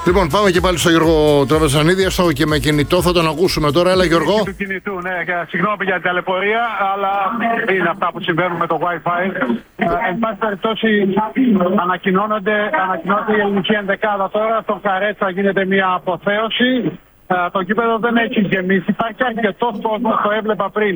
Λοιπόν, πάμε και πάλι στο Γιώργο Τραπεζανίδη, έστω και με κινητό, θα τον ακούσουμε τώρα. Έλα, Γιώργο. Του κινητού, ναι, συγγνώμη για την ταλαιπωρία, αλλά είναι αυτά που συμβαίνουν με το Wi-Fi. Εν πάση περιπτώσει, ανακοινώνεται η ελληνική ενδεκάδα τώρα. Στον Καρέτσα γίνεται μια αποθέωση. Το γήπεδο δεν έχει γεμίσει. Υπάρχει αρκετός κόσμος, το έβλεπα πριν.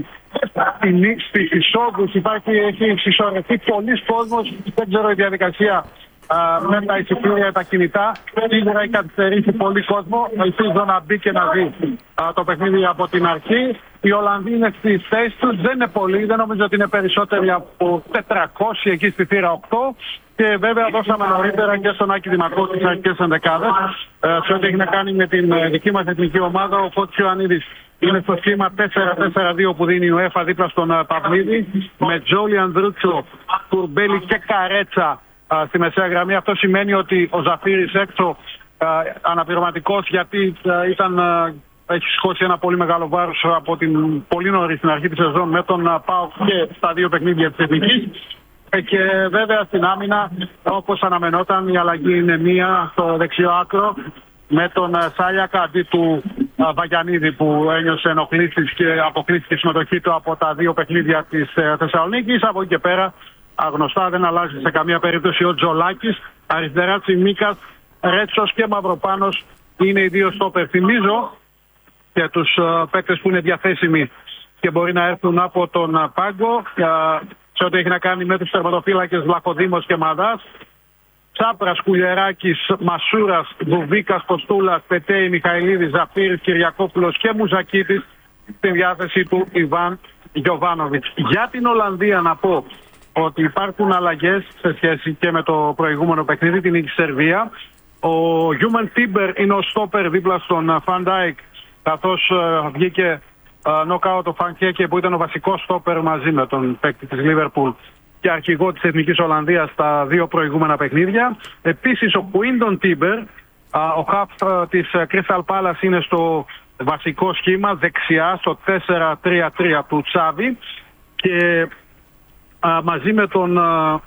Στις εισόδους έχει συσσωρευτεί πολλής κόσμος. Δεν ξέρω η διαδικασία με τα εισιτήρια, τα κινητά. Σίγουρα έχει καθυστερήσει πολύ κόσμο. Ελπίζω να μπει και να δει το παιχνίδι από την αρχή. Οι Ολλανδοί είναι στις θέσεις τους. Δεν είναι πολλοί. Δεν νομίζω ότι είναι περισσότεροι από 400 εκεί στη θύρα 8. Και βέβαια δώσαμε νωρίτερα και στον Άκη Δημακό τις αρχικές ενδεκάδες. Σε ό,τι έχει να κάνει με την δική μας εθνική ομάδα, ο Φώτης Ιωαννίδης είναι στο σχήμα 4-4-2 που δίνει η UEFA δίπλα στον Παυλίδη. Με Τζόλι, Ανδρούτσο, Κουρμπέλη και Καρέτσα στη μεσαία γραμμή. Αυτό σημαίνει ότι ο Ζαφύρης έξω αναπληρωματικός, γιατί έχει σηκώσει ένα πολύ μεγάλο βάρος από την πολύ νωρίς στην αρχή της σεζόν με τον ΠΑΟΚ και στα δύο παιχνίδια της εθνικής. Και βέβαια στην άμυνα, όπως αναμενόταν, η αλλαγή είναι μία στο δεξιό άκρο με τον Σάλιακα αντί του Βαγιανίδη που ένιωσε ενοχλήσεις και αποκλείστηκε η συμμετοχή του από τα δύο παιχνίδια της Θεσσαλονίκης. Από εκεί και πέρα αγνωστά, δεν αλλάζει σε καμία περίπτωση ο Τζολάκης. Αριστερά Τσιμίκας, Ρέτσος και Μαυροπάνος είναι οι δύο στόπερ. Θυμίζω και τους παίκτες που είναι διαθέσιμοι και μπορεί να έρθουν από τον πάγκο σε ό,τι έχει να κάνει με τους τερματοφύλακες Βλαχοδήμος και Μαδάς. Τσάπρας, Κουλιεράκης, Μασούρας, Βουβίκας, Κοστούλας, Πετέη, Μιχαηλίδης, Ζαφύρης, Κυριακόπουλος και Μουζακίτης στην διάθεση του Ιβάν Γιοβάνοβιτς. Για την Ολλανδία να πω ότι υπάρχουν αλλαγές σε σχέση και με το προηγούμενο παιχνίδι, την νίκη Σερβία. Ο Γιούμεν Τίμπερ είναι ο στόπερ δίπλα στον Φαντάικ, καθώς βγήκε νοκάουτ ο Φανκέκε που ήταν ο βασικός στόπερ μαζί με τον παίκτη της Λίβερπουλ και αρχηγό της Εθνικής Ολλανδίας στα δύο προηγούμενα παιχνίδια. Επίσης ο Κουίντον Τίμπερ, ο χαφ της Crystal Palace, είναι στο βασικό σχήμα δεξιά στο 4-3-3 του Τσάβη και μαζί με τον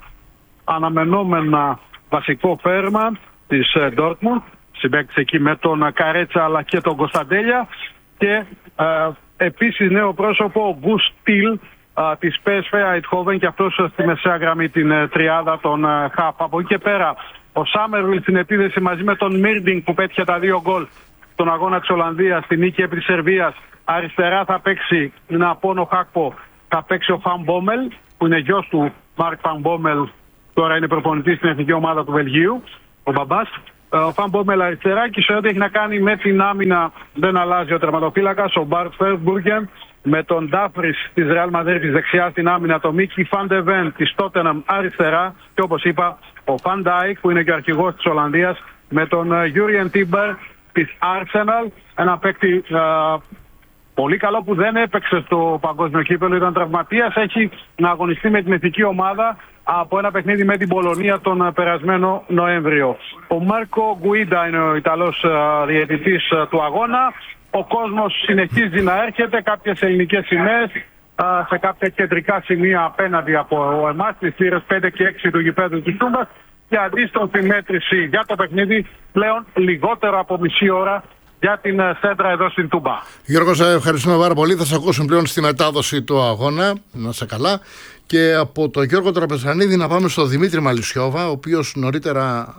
αναμενόμενα βασικό Φέρμαν της Ντόρτμουντ, συμπαίκτης εκεί με τον Καρέτσα αλλά και τον Κωνσταντέλια, και επίσης νέο πρόσωπο ο Γκους Τιλ της PSV Eindhoven, και αυτός στη μεσαία γραμμή την τριάδα των ΧΑΠ. Από εκεί και πέρα ο Σάμερβιλ στην επίδεση μαζί με τον Μίρντινγκ που πέτυχε τα 2 γκολ στον αγώνα της Ολλανδίας στη νίκη επί της Σερβίας. Αριστερά θα παίξει ένα Πόνο Χάκπο, θα παίξει ο Φαν Μπόμελ που είναι γιος του Μάρκ Φαν Μπόμελ, τώρα είναι προπονητής στην εθνική ομάδα του Βελγίου, ο μπαμπάς. Ο Φαν Μπόμελ αριστερά, και σε ό,τι έχει να κάνει με την άμυνα δεν αλλάζει ο τερματοφύλακας, ο Μπαρτ Φέρμπουργκεν, με τον Ντάφρις της Ρεάλ Μαδρίτης δεξιά στην άμυνα, το Μίκι Φαντεβέν της Τότεναμ αριστερά, και όπως είπα ο Φαντάικ που είναι και ο αρχηγός της Ολλανδίας με τον Γιούριεν Τίμπερ της Arsenal, ένα παίκτη πολύ καλό που δεν έπαιξε στο παγκόσμιο κύπελλο, ήταν τραυματίας, έχει να αγωνιστεί με την εθνική ομάδα από ένα παιχνίδι με την Πολωνία τον περασμένο Νοέμβριο. Ο Μάρκο Γκουίντα είναι ο Ιταλός διαιτητής του αγώνα. Ο κόσμος συνεχίζει να έρχεται, κάποιες ελληνικές σημαίες σε κάποια κεντρικά σημεία απέναντι από εμάς, τις θύρες 5 και 6 του γηπέδου της Τούμπας, και αντίστοιχη μέτρηση για το παιχνίδι πλέον λιγότερο από μισή ώρα για την σέντρα εδώ στην Τούμπα. Γιώργο, σε ευχαριστούμε πάρα πολύ. Θα σε ακούσουν πλέον στη μετάδοση του αγώνα. Να είσαι καλά. Και από τον Γιώργο Τραπεζανίδη να πάμε στον Δημήτρη Μαλισσιόβα, ο οποίος νωρίτερα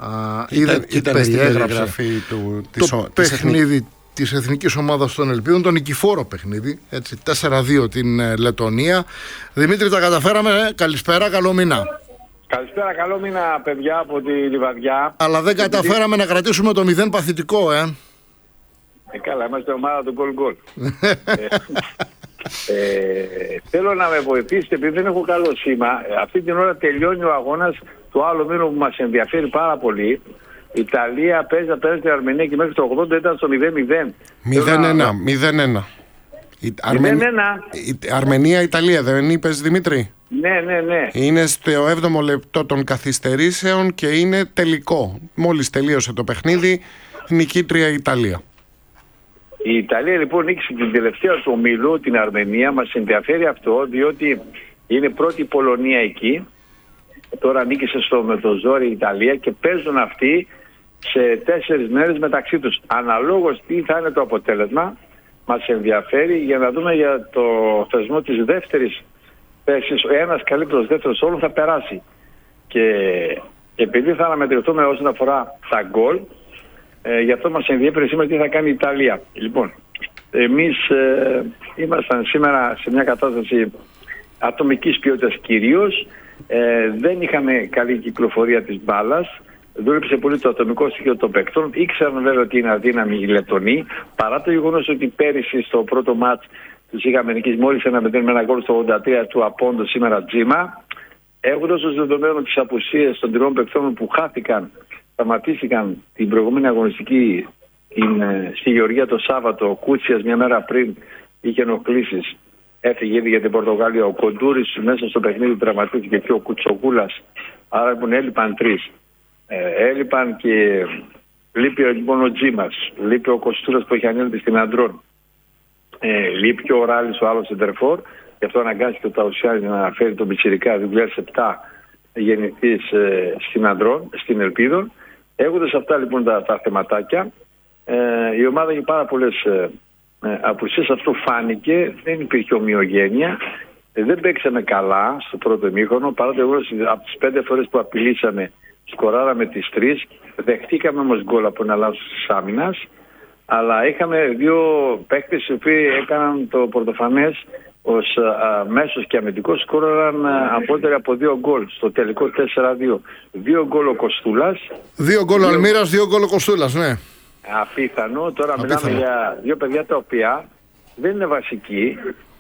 περιέγραψε το παιχνίδι της Εθνικής Ομάδας των Ελπίδων, το νικηφόρο παιχνίδι, έτσι, 4-2 την Λετωνία. Δημήτρη, τα καταφέραμε. Καλησπέρα, καλό μήνα. Καλησπέρα, καλό μήνα παιδιά από τη Λιβαδιά. Αλλά δεν καταφέραμε να κρατήσουμε το 0 παθητικό, καλά, είμαστε ομάδα του γκολ. Θέλω να με βοηθήσετε, επειδή δεν έχω καλό σήμα. Αυτή την ώρα τελειώνει ο αγώνας. Το άλλο μήνυμα που μας ενδιαφέρει πάρα πολύ, η Ιταλία παίζει απέναντι στην Αρμενία και μέχρι το 80 ήταν στο 0-0. 0-1. Αρμενία-Ιταλία, δεν είπες, Δημήτρη? Ναι. Είναι στο 7ο λεπτό των καθυστερήσεων και είναι τελικό. Μόλις τελείωσε το παιχνίδι, νικήτρια η Ιταλία. Η Ιταλία λοιπόν νίκησε την τελευταία του ομίλου, την Αρμενία. Μας ενδιαφέρει αυτό, διότι είναι πρώτη η Πολωνία εκεί. Τώρα νίκησε με το ζόρι η Ιταλία και παίζουν αυτοί σε 4 μέρες μεταξύ τους. Αναλόγως τι θα είναι το αποτέλεσμα, μας ενδιαφέρει για να δούμε για το θεσμό της δεύτερης θέσης. Ένας καλύτερος δεύτερος όλων θα περάσει. Και επειδή θα αναμετρηθούμε όσον αφορά τα γκολ, γι' αυτό μας ενδιαφέρει σήμερα τι θα κάνει η Ιταλία. Λοιπόν, εμείς ήμασταν σήμερα σε μια κατάσταση ατομικής ποιότητας κυρίως. Δεν είχαμε καλή κυκλοφορία της μπάλας. Δούλεψε πολύ το ατομικό στοιχείο των παικτών. Ήξεραν βέβαια ότι είναι αδύναμοι οι Λετονοί, παρά το γεγονός ότι πέρυσι στο πρώτο μάτς τους είχαμε νικήσει μόλις 1-0 με ένα γκολ στο 83 του Απόντο, σήμερα Τζίμα. Έχοντας ως δεδομένο τις απουσίες των τριών παικτών που χάθηκαν, σταματήθηκαν την προηγούμενη αγωνιστική στη Γεωργία το Σάββατο. Ο Κούτσιας μια μέρα πριν είχε ενοχλήσεις. Έφυγε ήδη για την Πορτογαλία. Ο Κοντούρης μέσα στο παιχνίδι τραυματίστηκε και ο Κουτσογούλας. Άρα λοιπόν έλειπαν 3. Έλειπαν και λείπει λοιπόν ο Τζίμας. Λείπει ο Κοστούρας που έχει ανέλθει στην Αντρών. Λείπει και ο Ράλης, ο άλλος εντερφόρ. Γι' αυτό αναγκάστηκε ο Ταουσιάνης να φέρει τον Πιτσιρικά 2007 γεννηθής στην Αντρών, στην Ελπίδων. Έχοντας αυτά λοιπόν τα θεματάκια, η ομάδα έχει πάρα πολλές απουσίες. Αυτό φάνηκε, δεν υπήρχε ομοιογένεια. Δεν παίξαμε καλά στο πρώτο ημίχρονο, παρά το γεγονός από τις 5 φορές που απειλήσαμε, σκοράραμε τις 3. Δεχτήκαμε όμως γκολ από ένα λάθος της άμυνας, αλλά είχαμε 2 παίκτες οι οποίοι έκαναν το πρωτοφανές ως μέσος και αμυντικός, σκόραραν απότεροι από 2 γκολ στο τελικό 4-2. 2 γκολ ο Κοστούλας. 2 γκολ ο Αλμύρας, 2 γκολ ο Κοστούλας, ναι. Απίθανο. Τώρα μιλάμε για 2 παιδιά τα οποία δεν είναι βασικοί.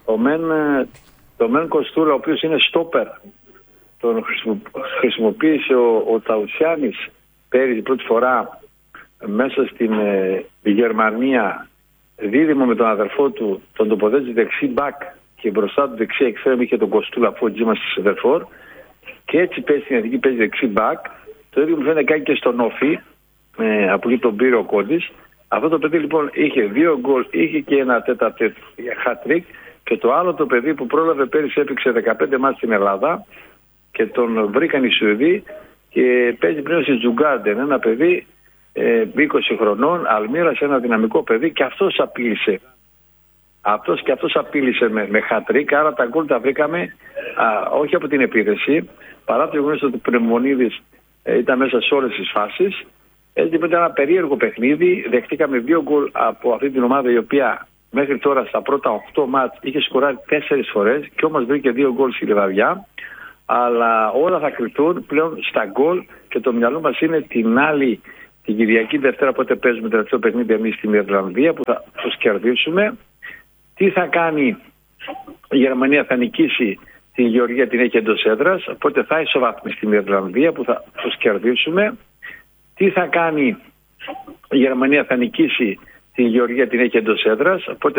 Το μεν Κοστούλα, ο οποίος είναι στόπερ, τον χρησιμοποίησε ο Ταουσιάνης πέρυσι πρώτη φορά μέσα στην Γερμανία, δίδυμο με τον αδερφό του, τον τοποθέτησε δεξί μπακ και μπροστά του δεξί εξτρέμ είχε τον Κοστούλα, αφού ο Τζίμας της αδερφόρ, και έτσι παίζει στην Εθνική, παίζει δεξί μπακ. Το ίδιο μου φαίνεται κάνει και στον Όφη, από εκεί τον πήρε ο Κόντης. Αυτό το παιδί λοιπόν είχε 2 γκολ, είχε και ένα τέταρτο hat-trick, και το άλλο το παιδί που πρόλαβε πέρυσι έπαιξε 15 μάτς στην Ελλάδα και τον βρήκαν οι Σουηδοί και παίζει πλέον στη Τζουγκάρντεν, ένα παιδί 20 χρονών, Αλμύρας, ένα δυναμικό παιδί, και αυτός απείλησε. Αυτός απείλησε με hat-trick, άρα τα γκολ τα βρήκαμε όχι από την επίθεση, παρά το γεγονός ότι ο Πνευμονίδης ήταν μέσα σε όλες τις φάσεις. Έτσι ήταν ένα περίεργο παιχνίδι. Δεχτήκαμε 2 γκολ από αυτή την ομάδα, η οποία μέχρι τώρα στα πρώτα 8 μάτς είχε σκοράρει 4 φορές και όμως βρήκε 2 γκολ στη Λιβαδιά. Αλλά όλα θα κρυφτούν πλέον στα γκολ και το μυαλό μας είναι την Κυριακή Δευτέρα, πότε παίζουμε το τελευταίο παιχνίδι εμείς στην Ιρλανδία, που θα τους κερδίσουμε. Τι θα κάνει η Γερμανία? Θα νικήσει την Γεωργία, την έχει εντός έδρας, οπότε θα ισοβαθμίσει στην Ιρλανδία, που θα τους κερδίσουμε. Τι θα κάνει η Γερμανία? Θα νικήσει την Γεωργία, την έχει εντός έδρας, οπότε